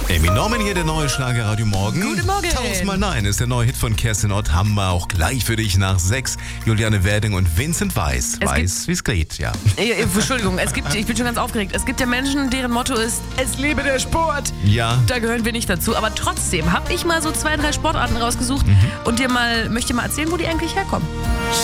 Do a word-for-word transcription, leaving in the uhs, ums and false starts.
Amy Norman hier, der neue Schlager Radio Morgen. Guten Morgen. Tausendmal Nein ist der neue Hit von Kerstin Ott. Haben wir auch gleich für dich nach sechs. Juliane Werding und Vincent Weiss. Es Weiß, wie es geht, ja. Äh, Entschuldigung, es gibt, ich bin schon ganz aufgeregt. Es gibt ja Menschen, deren Motto ist, es lebe der Sport. Ja. Da gehören wir nicht dazu. Aber trotzdem habe ich mal so zwei, drei Sportarten rausgesucht Mhm. und dir mal, möchte mal erzählen, wo die eigentlich herkommen.